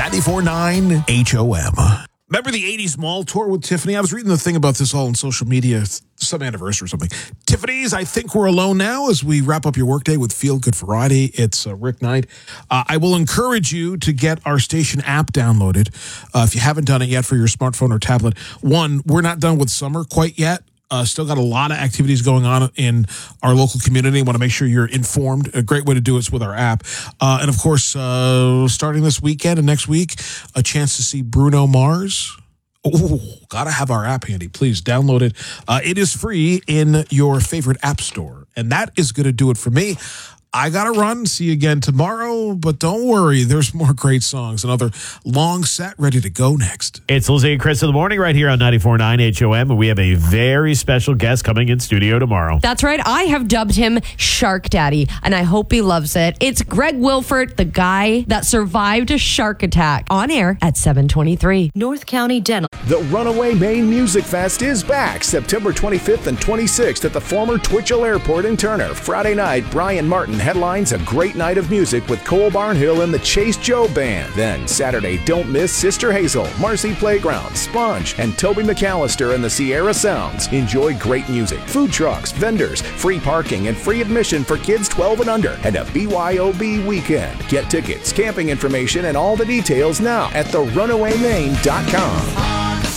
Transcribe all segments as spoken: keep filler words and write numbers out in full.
ninety-four point nine H O M. Remember the eighties mall tour with Tiffany? I was reading the thing about this all on social media, some anniversary or something. Tiffany's, I Think We're Alone Now, as we wrap up your workday with Feel Good Variety. It's uh, Rick Knight. Uh, I will encourage you to get our station app downloaded uh, if you haven't done it yet for your smartphone or tablet. One, we're not done with summer quite yet. Uh, still got a lot of activities going on in our local community. Want to make sure you're informed. A great way to do it is with our app. Uh, and, of course, uh, starting this weekend and next week, a chance to see Bruno Mars. Oh, got to have our app handy. Please download it. Uh, it is free in your favorite app store. And that is going to do it for me. I got to run. See you again tomorrow. But don't worry. There's more great songs. Another long set ready to go next. It's Lizzie and Chris in the morning right here on ninety-four point nine H O M. And we have a very special guest coming in studio tomorrow. That's right. I have dubbed him Shark Daddy, and I hope he loves it. It's Greg Wilford, the guy that survived a shark attack, on air at seven twenty-three. North County Dental. The Runaway Maine Music Fest is back September twenty-fifth and twenty-sixth at the former Twitchell Airport in Turner. Friday night, Brian Martin headlines a great night of music with Cole Barnhill and the Chase Joe Band. Then Saturday, don't miss Sister Hazel, Marcy Playground, Sponge, and Toby McAllister and the Sierra Sounds. Enjoy great music, food trucks, vendors, free parking, and free admission for kids twelve and under, and a B Y O B weekend. Get tickets, camping information, and all the details now at the runaway maine dot com.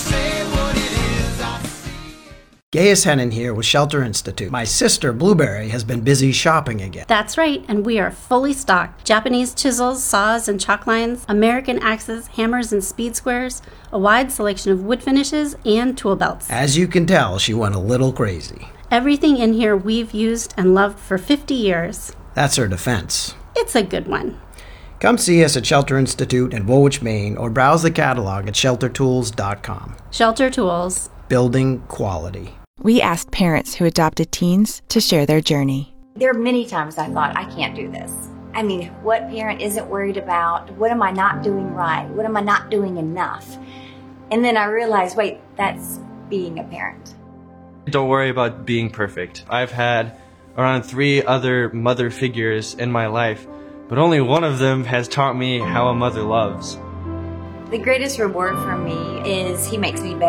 Gaius Hennon here with Shelter Institute. My sister, Blueberry, has been busy shopping again. That's right, and we are fully stocked. Japanese chisels, saws, and chalk lines, American axes, hammers, and speed squares, a wide selection of wood finishes, and tool belts. As you can tell, she went a little crazy. Everything in here we've used and loved for fifty years. That's her defense. It's a good one. Come see us at Shelter Institute in Woolwich, Maine, or browse the catalog at shelter tools dot com. Shelter Tools. Building quality. We asked parents who adopted teens to share their journey. There are many times I thought, I can't do this. I mean, what parent isn't worried about, what am I not doing right? What am I not doing enough? And then I realized, wait, that's being a parent. Don't worry about being perfect. I've had around three other mother figures in my life, but only one of them has taught me how a mother loves. The greatest reward for me is he makes me better.